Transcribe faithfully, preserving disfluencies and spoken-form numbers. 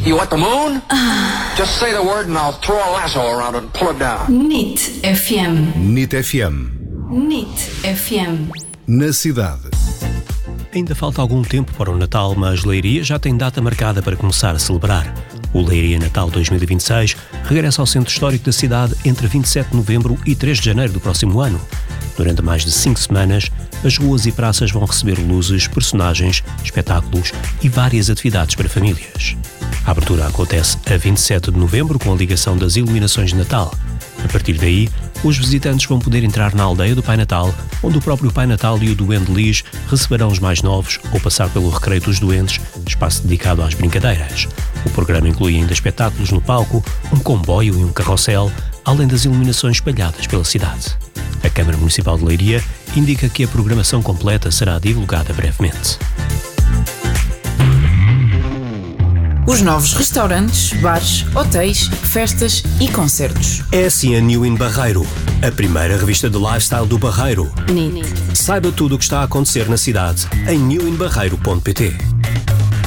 You want the moon? Just say the word and I'll throw a lasso around it and pull it down. N I T F M. N I T F M. N I T F M. Na cidade. Ainda falta algum tempo para o Natal, mas Leiria já tem data marcada para começar a celebrar. O Leiria Natal dois mil e vinte e seis regressa ao centro histórico da cidade entre vinte e sete de novembro e três de janeiro do próximo ano. Durante mais de cinco semanas, as ruas e praças vão receber luzes, personagens, espetáculos e várias atividades para famílias. A abertura acontece a vinte e sete de novembro com a ligação das iluminações de Natal. A partir daí, os visitantes vão poder entrar na aldeia do Pai Natal, onde o próprio Pai Natal e o Duende Lis receberão os mais novos ou passar pelo Recreio dos Doentes, espaço dedicado às brincadeiras. O programa inclui ainda espetáculos no palco, um comboio e um carrossel, além das iluminações espalhadas pela cidade. A Câmara Municipal de Leiria indica que a programação completa será divulgada brevemente. Os novos restaurantes, bares, hotéis, festas e concertos. É assim a New in Barreiro, a primeira revista de lifestyle do Barreiro. N I T. Saiba tudo o que está a acontecer na cidade em new in barreiro ponto pt.